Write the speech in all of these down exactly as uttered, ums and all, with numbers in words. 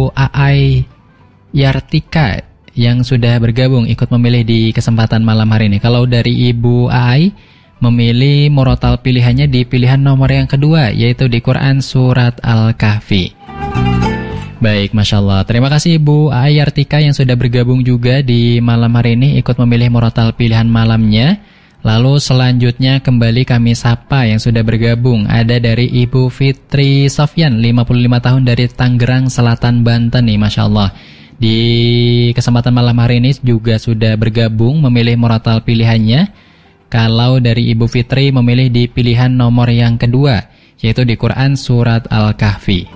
Ibu Aai Yartika yang sudah bergabung ikut memilih di kesempatan malam hari ini. Kalau dari Ibu Aai memilih murotal pilihannya di pilihan nomor yang kedua, yaitu di Quran Surat Al-Kahfi. Baik, Masya Allah. Terima kasih Ibu Aai Yartika yang sudah bergabung juga di malam hari ini ikut memilih murotal pilihan malamnya. Lalu selanjutnya kembali kami sapa yang sudah bergabung. Ada dari Ibu Fitri Sofyan, lima puluh lima tahun dari Tangerang Selatan, Banten nih, Masya Allah. Di kesempatan malam hari ini juga sudah bergabung memilih murotal pilihannya. Kalau dari Ibu Fitri memilih di pilihan nomor yang kedua, yaitu di Quran Surat Al-Kahfi.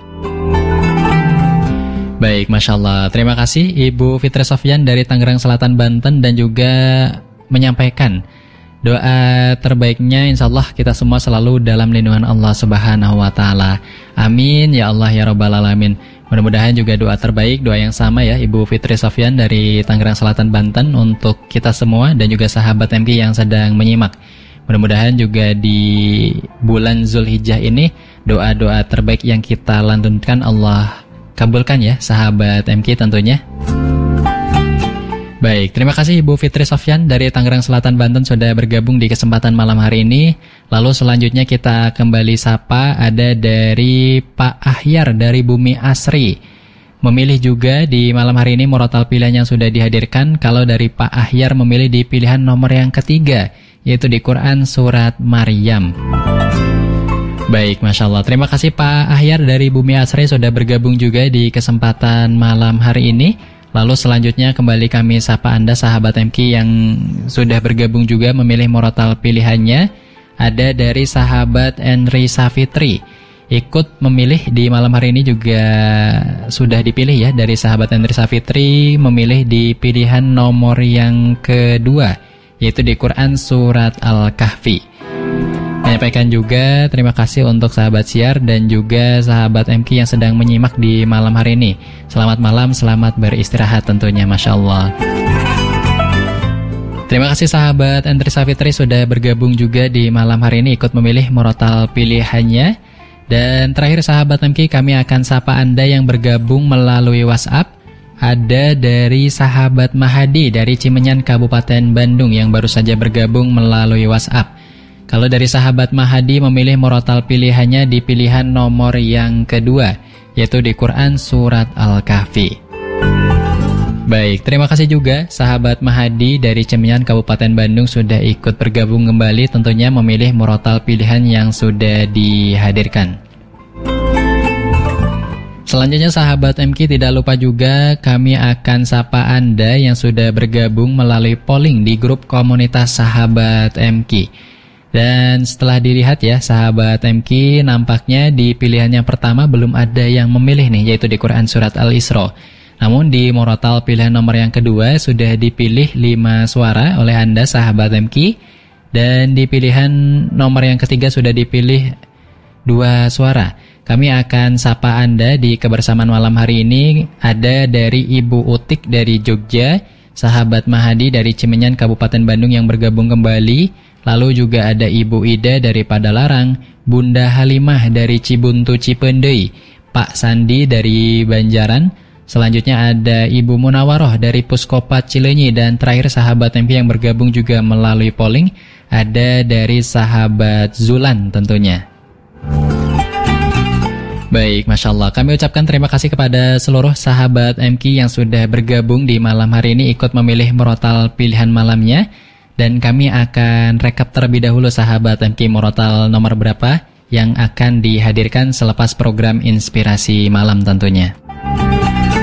Baik, Masya Allah. Terima kasih Ibu Fitri Sofyan dari Tangerang Selatan, Banten, dan juga menyampaikan doa terbaiknya. Insya Allah kita semua selalu dalam lindungan Allah Subhanahu wa Ta'ala. Amin ya Allah ya Rabbal Alamin. Mudah-mudahan juga doa terbaik, doa yang sama ya Ibu Fitri Sofyan dari Tangerang Selatan, Banten, untuk kita semua dan juga sahabat M K yang sedang menyimak. Mudah-mudahan juga di bulan Zulhijjah ini doa-doa terbaik yang kita lantunkan Allah kabulkan ya sahabat M K tentunya. Baik, terima kasih Ibu Fitri Sofyan dari Tangerang Selatan, Banten sudah bergabung di kesempatan malam hari ini. Lalu selanjutnya kita kembali sapa ada dari Pak Ahyar dari Bumi Asri. Memilih juga di malam hari ini murotal pilihan yang sudah dihadirkan. Kalau dari Pak Ahyar memilih di pilihan nomor yang ketiga, yaitu di Quran Surat Maryam. Baik, Masya Allah. Terima kasih Pak Ahyar dari Bumi Asri sudah bergabung juga di kesempatan malam hari ini. Lalu selanjutnya kembali kami sapa Anda sahabat M K yang sudah bergabung juga memilih murotal pilihannya. Ada dari sahabat Enri Safitri ikut memilih di malam hari ini juga sudah dipilih ya. Dari sahabat Enri Safitri memilih di pilihan nomor yang kedua, yaitu di Quran Surat Al-Kahfi. Menyampaikan juga terima kasih untuk sahabat siar dan juga sahabat M K yang sedang menyimak di malam hari ini. Selamat malam, selamat beristirahat tentunya, Masya Allah. Terima kasih sahabat Entri Safitri sudah bergabung juga di malam hari ini ikut memilih murotal pilihannya. Dan terakhir sahabat M K, kami akan sapa Anda yang bergabung melalui WhatsApp. Ada dari sahabat Mahadi dari Cimenyan, Kabupaten Bandung yang baru saja bergabung melalui WhatsApp. Kalau dari sahabat Mahadi memilih murotal pilihannya di pilihan nomor yang kedua, yaitu di Quran Surat Al-Kahfi. Baik, terima kasih juga sahabat Mahadi dari Cimenyan, Kabupaten Bandung sudah ikut bergabung kembali tentunya memilih murotal pilihan yang sudah dihadirkan. Selanjutnya sahabat M K tidak lupa juga kami akan sapa Anda yang sudah bergabung melalui polling di grup komunitas sahabat M K. Dan setelah dilihat ya sahabat M K, nampaknya di pilihan yang pertama belum ada yang memilih nih, yaitu di Quran Surat Al-Isra. Namun di murotal pilihan nomor yang kedua sudah dipilih lima suara oleh Anda sahabat M K. Dan di pilihan nomor yang ketiga sudah dipilih dua suara. Kami akan sapa Anda di kebersamaan malam hari ini. Ada dari Ibu Utik dari Jogja, sahabat Mahadi dari Cimenyan, Kabupaten Bandung yang bergabung kembali. Lalu juga ada Ibu Ida dari Padalarang, Bunda Halimah dari Cibuntu Cipendei, Pak Sandi dari Banjaran. Selanjutnya ada Ibu Munawaroh dari Puskopat Cileunyi. Dan terakhir sahabat M P yang bergabung juga melalui polling ada dari sahabat Zulan tentunya. Baik, Masya Allah. Kami ucapkan terima kasih kepada seluruh sahabat M K yang sudah bergabung di malam hari ini ikut memilih murotal pilihan malamnya. Dan kami akan rekap terlebih dahulu sahabat M K murotal nomor berapa yang akan dihadirkan selepas program Inspirasi Malam tentunya.